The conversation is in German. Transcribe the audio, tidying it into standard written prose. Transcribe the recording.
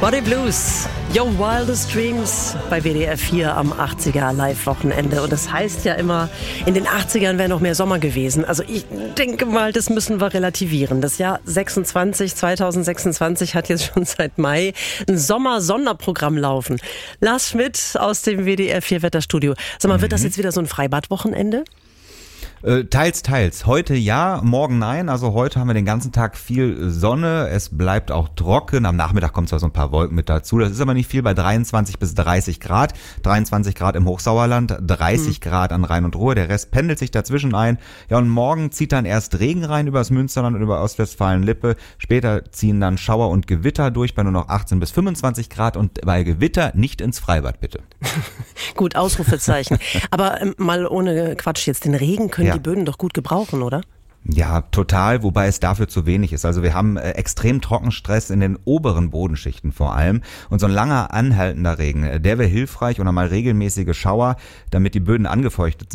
Body Blues, Your Wildest Dreams bei WDR 4 am 80er Live-Wochenende. Und das heißt ja immer, in den 80ern wäre noch mehr Sommer gewesen. Also ich denke mal, das müssen wir relativieren. Das Jahr 2026 hat jetzt schon seit Mai ein Sommer-Sonderprogramm laufen. Lars Schmidt aus dem WDR 4 Wetterstudio. Sag mal, wird das jetzt wieder so ein Freibad-Wochenende? Teils. Heute ja, morgen nein. Also heute haben wir den ganzen Tag viel Sonne. Es bleibt auch trocken. Am Nachmittag kommen zwar so ein paar Wolken mit dazu. Das ist aber nicht viel, bei 23 bis 30 Grad. 23 Grad im Hochsauerland, 30 Grad an Rhein und Ruhr. Der Rest pendelt sich dazwischen ein. Ja, und morgen zieht dann erst Regen rein über das Münsterland und über Ostwestfalen-Lippe. Später ziehen dann Schauer und Gewitter durch bei nur noch 18 bis 25 Grad. Und bei Gewitter nicht ins Freibad, bitte. Gut, Ausrufezeichen. Aber mal ohne Quatsch jetzt, den Regen können die Böden doch gut gebrauchen, oder? Ja, total, wobei es dafür zu wenig ist. Also wir haben extrem Trockenstress in den oberen Bodenschichten vor allem. Und so ein langer, anhaltender Regen, der wäre hilfreich und einmal regelmäßige Schauer, damit die Böden angefeuchtet sind.